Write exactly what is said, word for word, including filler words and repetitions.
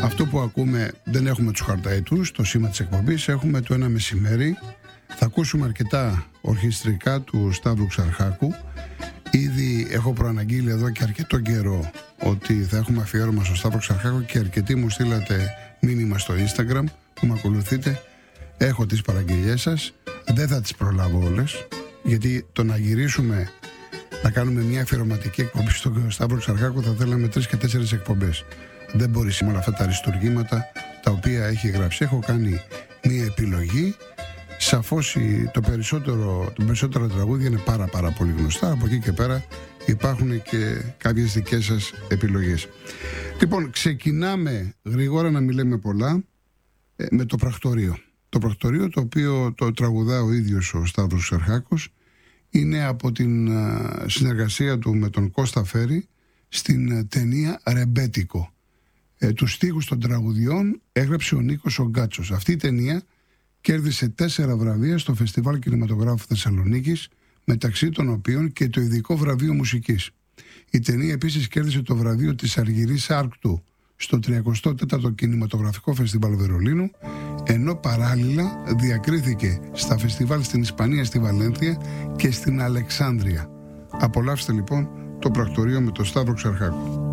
Αυτό που ακούμε, δεν έχουμε τους χαρταετούς, το σήμα της εκπομπής, έχουμε το ένα μεσημέρι. Θα ακούσουμε αρκετά ορχιστρικά του Σταύρου Ξαρχάκου. Ήδη έχω προαναγγείλει εδώ και αρκετό καιρό ότι θα έχουμε αφιέρωμα στο Σταύρο Ξαρχάκου και αρκετοί μου στείλατε μήνυμα στο Instagram που με ακολουθείτε. Έχω τις παραγγελίες σας, δεν θα τις προλάβω όλες, γιατί το να γυρίσουμε να κάνουμε μια αφιερωματική εκπομπή στον Σταύρο Ξαρχάκου θα θέλαμε τρεις και τέσσερις εκπομπές. Δεν μπορεί με όλα αυτά τα αριστουργήματα τα οποία έχει γράψει. Έχω κάνει μια επιλογή. Σαφώς το περισσότερο, το περισσότερο τραγούδια είναι πάρα πάρα πολύ γνωστά. Από εκεί και πέρα υπάρχουν και κάποιες δικές σας επιλογές. Λοιπόν, ξεκινάμε γρήγορα, να μην λέμε πολλά, με το πρακτορείο. Το πρακτορείο, το οποίο το τραγουδά ο ίδιος ο Σταύρος Ξαρχάκος, είναι από την συνεργασία του με τον Κώστα Φέρη στην ταινία Ρεμπέτικο. Ε, τους στίχους των τραγουδιών έγραψε ο Νίκος ο Γκάτσος. Αυτή η ταινία κέρδισε τέσσερα βραβεία στο Φεστιβάλ Κινηματογράφου Θεσσαλονίκης, μεταξύ των οποίων και το ειδικό βραβείο μουσικής. Η ταινία επίσης κέρδισε το βραβείο της Αργυρής Άρκτου στο τριακοστό τέταρτο Κινηματογραφικό Φεστιβάλ Βερολίνου, ενώ παράλληλα διακρίθηκε στα φεστιβάλ στην Ισπανία, στη Βαλένθια και στην Αλεξάνδρεια. Απολαύστε λοιπόν το πρακτορείο με τον Σταύρο Ξαρχάκο.